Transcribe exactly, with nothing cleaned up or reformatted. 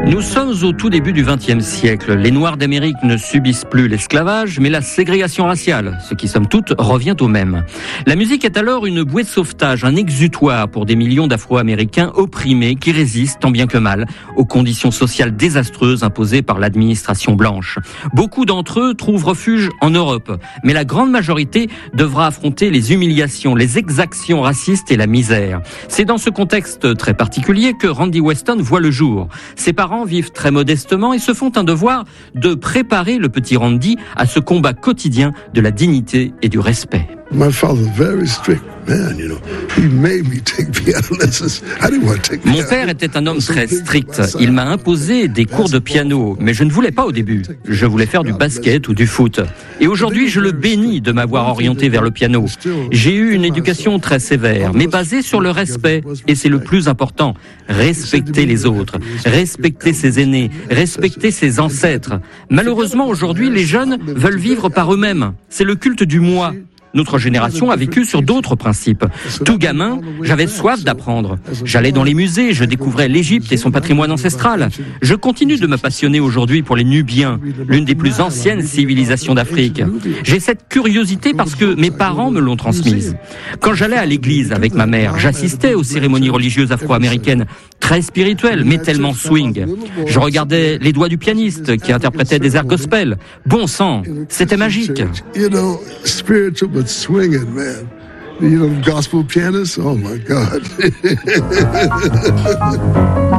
Nous sommes au tout début du vingtième siècle. Les Noirs d'Amérique ne subissent plus l'esclavage, mais la ségrégation raciale, ce qui, somme toute, revient au même. La musique est alors une bouée de sauvetage, un exutoire pour des millions d'Afro-Américains opprimés qui résistent, tant bien que mal, aux conditions sociales désastreuses imposées par l'administration blanche. Beaucoup d'entre eux trouvent refuge en Europe, mais la grande majorité devra affronter les humiliations, les exactions racistes et la misère. C'est dans ce contexte très particulier que Randy Weston voit le jour. Ses parents vivent très modestement et se font un devoir de préparer le petit Randy à ce combat quotidien de la dignité et du respect. My father very strict man, you know. He made me take piano lessons. I didn't want to take piano. Mon père était un homme très strict. Il m'a imposé des cours de piano, mais je ne voulais pas au début. Je voulais faire du basket ou du foot. Et aujourd'hui, je le bénis de m'avoir orienté vers le piano. J'ai eu une éducation très sévère, mais basée sur le respect. Et c'est le plus important. Respecter les autres, respecter ses aînés, respecter ses ancêtres. Malheureusement, aujourd'hui, les jeunes veulent vivre par eux-mêmes. C'est le culte du moi. Notre génération a vécu sur d'autres principes. Tout gamin, j'avais soif d'apprendre. J'allais dans les musées, je découvrais l'Égypte et son patrimoine ancestral. Je continue de me passionner aujourd'hui pour les Nubiens, l'une des plus anciennes civilisations d'Afrique. J'ai cette curiosité parce que mes parents me l'ont transmise. Quand j'allais à l'église avec ma mère, j'assistais aux cérémonies religieuses afro-américaines, très spirituelles, mais tellement swing. Je regardais les doigts du pianiste qui interprétait des airs gospel. Bon sang, c'était magique. Swinging, man. You know, gospel pianists? Oh my God.